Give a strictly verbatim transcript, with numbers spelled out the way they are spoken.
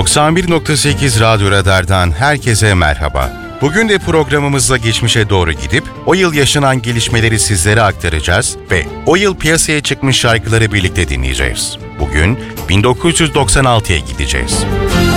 doksan bir nokta sekiz Radyo Radar'dan herkese merhaba. Bugün de programımızla geçmişe doğru gidip o yıl yaşanan gelişmeleri sizlere aktaracağız ve o yıl piyasaya çıkmış şarkıları birlikte dinleyeceğiz. Bugün bin dokuz yüz doksan altıya gideceğiz.